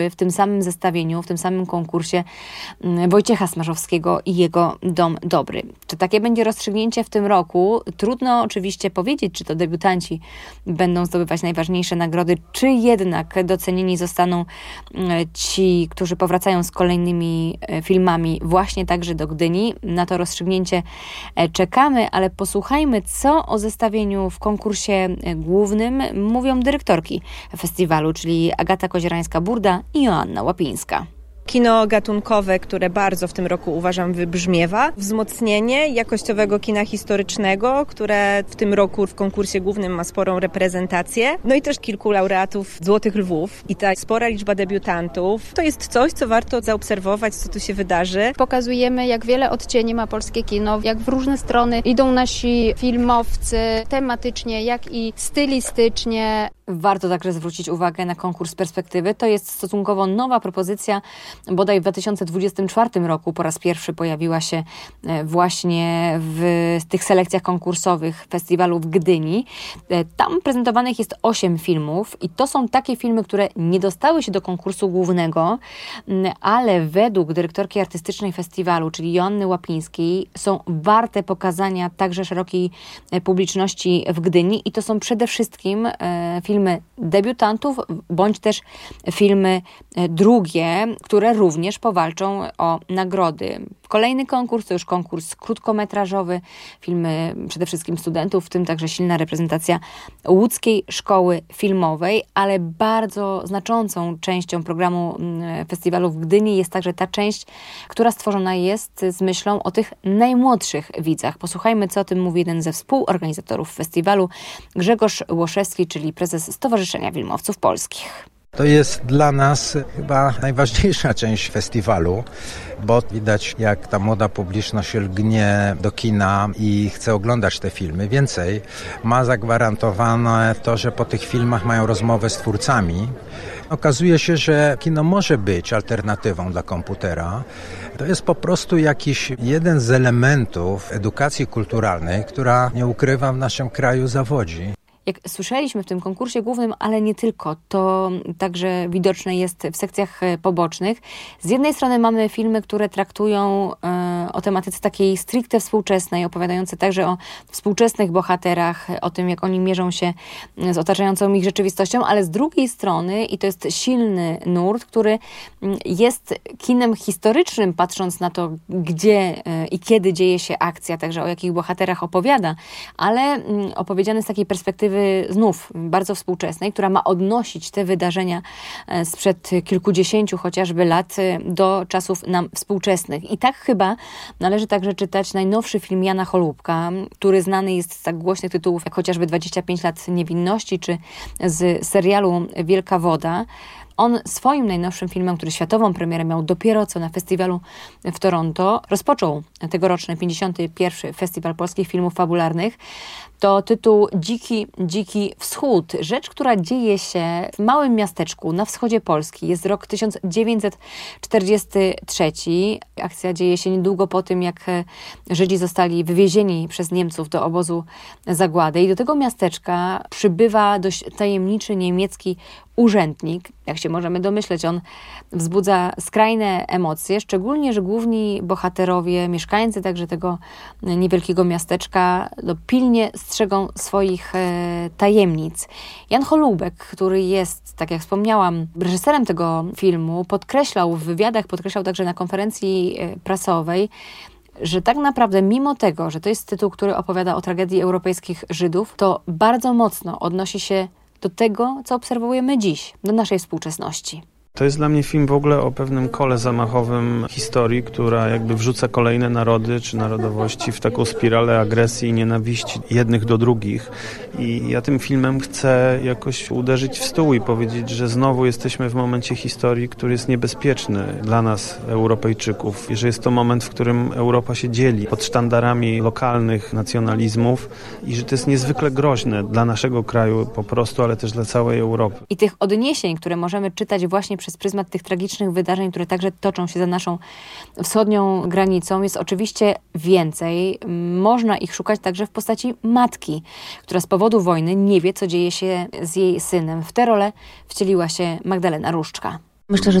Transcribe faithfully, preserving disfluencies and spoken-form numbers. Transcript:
w tym samym zestawieniu, w tym samym konkursie Wojciecha Smarzowskiego i jego Dom Dobry. Czy takie będzie rozstrzygnięcie w tym roku? Trudno oczywiście powiedzieć, czy to debiutanci będą zdobywać najważniejsze nagrody, czy jednak docenieni zostaną ci, którzy powracają z kolejnymi filmami właśnie także do Gdyni. Na to rozstrzygnięcie czekamy, ale posłuchajmy, co o zestawieniu w konkursie głównym mówią dyrektorki festiwalu, czyli Agata Kozierańska-Burda i Joanna Łapińska. Kino gatunkowe, które bardzo w tym roku uważam wybrzmiewa. Wzmocnienie jakościowego kina historycznego, które w tym roku w konkursie głównym ma sporą reprezentację. No i też kilku laureatów Złotych Lwów. I ta spora liczba debiutantów to jest coś, co warto zaobserwować, co tu się wydarzy. Pokazujemy, jak wiele odcieni ma polskie kino, jak w różne strony idą nasi filmowcy tematycznie, jak i stylistycznie. Warto także zwrócić uwagę na konkurs Perspektywy. To jest stosunkowo nowa propozycja. Bodaj w dwa tysiące dwudziestym czwartym roku po raz pierwszy pojawiła się właśnie w tych selekcjach konkursowych festiwalu w Gdyni. Tam prezentowanych jest osiem filmów i to są takie filmy, które nie dostały się do konkursu głównego, ale według dyrektorki artystycznej festiwalu, czyli Joanny Łapińskiej, są warte pokazania także szerokiej publiczności w Gdyni i to są przede wszystkim filmy debiutantów, bądź też filmy drugie, które również powalczą o nagrody. Kolejny konkurs to już konkurs krótkometrażowy, filmy przede wszystkim studentów, w tym także silna reprezentacja Łódzkiej Szkoły Filmowej, ale bardzo znaczącą częścią programu festiwalu w Gdyni jest także ta część, która stworzona jest z myślą o tych najmłodszych widzach. Posłuchajmy, co o tym mówi jeden ze współorganizatorów festiwalu, Grzegorz Łoszewski, czyli prezes Stowarzyszenia Filmowców Polskich. To jest dla nas chyba najważniejsza część festiwalu, bo widać, jak ta młoda publiczność lgnie do kina i chce oglądać te filmy. Więcej, ma zagwarantowane to, że po tych filmach mają rozmowę z twórcami. Okazuje się, że kino może być alternatywą dla komputera. To jest po prostu jakiś jeden z elementów edukacji kulturalnej, która, nie ukrywam, w naszym kraju zawodzi. Jak słyszeliśmy w tym konkursie głównym, ale nie tylko, to także widoczne jest w sekcjach pobocznych. Z jednej strony mamy filmy, które traktują e, o tematyce takiej stricte współczesnej, opowiadające także o współczesnych bohaterach, o tym, jak oni mierzą się z otaczającą ich rzeczywistością, ale z drugiej strony, i to jest silny nurt, który jest kinem historycznym, patrząc na to, gdzie e, i kiedy dzieje się akcja, także o jakich bohaterach opowiada, ale m, opowiedziany z takiej perspektywy znów bardzo współczesnej, która ma odnosić te wydarzenia sprzed kilkudziesięciu chociażby lat do czasów nam współczesnych. I tak chyba należy także czytać najnowszy film Jana Holubka, który znany jest z tak głośnych tytułów jak chociażby dwadzieścia pięć lat niewinności, czy z serialu Wielka Woda. On swoim najnowszym filmem, który światową premierę miał dopiero co na festiwalu w Toronto, rozpoczął tegoroczny pięćdziesiąty pierwszy Festiwal Polskich Filmów Fabularnych. To tytuł Dziki, Dziki Wschód. Rzecz, która dzieje się w małym miasteczku na wschodzie Polski. Jest rok tysiąc dziewięćset czterdziesty trzeci. Akcja dzieje się niedługo po tym, jak Żydzi zostali wywiezieni przez Niemców do obozu zagłady. I do tego miasteczka przybywa dość tajemniczy niemiecki urzędnik. Jak się możemy domyśleć, on wzbudza skrajne emocje, szczególnie, że główni bohaterowie, mieszkańcy także tego niewielkiego miasteczka, no, pilnie strzegą swoich e, tajemnic. Jan Holubek, który jest, tak jak wspomniałam, reżyserem tego filmu, podkreślał w wywiadach, podkreślał także na konferencji e, prasowej, że tak naprawdę mimo tego, że to jest tytuł, który opowiada o tragedii europejskich Żydów, to bardzo mocno odnosi się do tego, co obserwujemy dziś, do naszej współczesności. To jest dla mnie film w ogóle o pewnym kole zamachowym historii, która jakby wrzuca kolejne narody czy narodowości w taką spiralę agresji i nienawiści jednych do drugich. I ja tym filmem chcę jakoś uderzyć w stół i powiedzieć, że znowu jesteśmy w momencie historii, który jest niebezpieczny dla nas, Europejczyków. I że jest to moment, w którym Europa się dzieli pod sztandarami lokalnych nacjonalizmów i że to jest niezwykle groźne dla naszego kraju po prostu, ale też dla całej Europy. I tych odniesień, które możemy czytać właśnie przez pryzmat tych tragicznych wydarzeń, które także toczą się za naszą wschodnią granicą, jest oczywiście więcej. Można ich szukać także w postaci matki, która z powodu wojny nie wie, co dzieje się z jej synem. W tę rolę wcieliła się Magdalena Różczka. Myślę, że